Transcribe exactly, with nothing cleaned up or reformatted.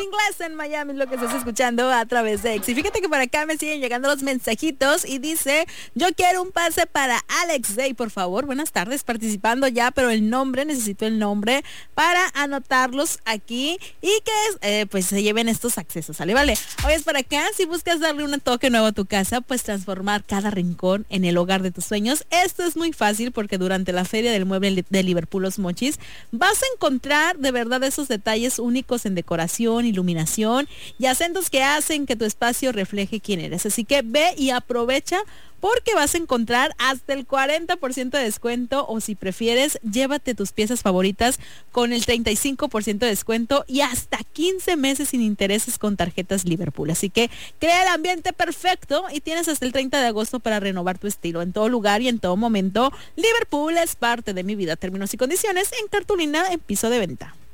inglés en Miami, es lo que estás escuchando a través de X. Y fíjate que por acá me siguen llegando los mensajitos y dice, yo quiero un pase para Alex Day, por favor. Buenas tardes, participando ya, pero el nombre, necesito el nombre para anotarlos aquí y que eh, pues se lleven estos accesos, ¿sale? Vale. Hoy es para acá, si buscas darle un toque nuevo a tu casa, pues transformar cada rincón en el hogar de tus sueños. Esto es muy fácil porque durante la Feria del Mueble de Liverpool Los Mochis vas a encontrar de verdad esos detalles únicos en decoración, iluminación y acentos que hacen que tu espacio refleje quién eres. Así que ve y aprovecha porque vas a encontrar hasta el cuarenta por ciento de descuento o si prefieres, llévate tus piezas favoritas con el treinta y cinco por ciento de descuento y hasta quince meses sin intereses con tarjetas Liverpool. Así que crea el ambiente perfecto y tienes hasta el treinta de agosto para renovar tu estilo en todo lugar y en todo momento. Liverpool es parte de mi vida. Términos y condiciones en cartulina en piso de venta.